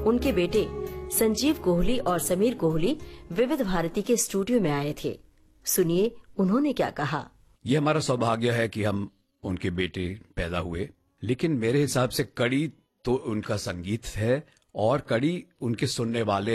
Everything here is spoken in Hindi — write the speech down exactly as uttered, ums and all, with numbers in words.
उनके बेटे संजीव कोहली और समीर कोहली विविध भारती के स्टूडियो में आए थे। सुनिए उन्होंने क्या कहा। ये हमारा सौभाग्य है कि हम उनके बेटे पैदा हुए, लेकिन मेरे हिसाब से कड़ी तो उनका संगीत है और कड़ी उनके सुनने वाले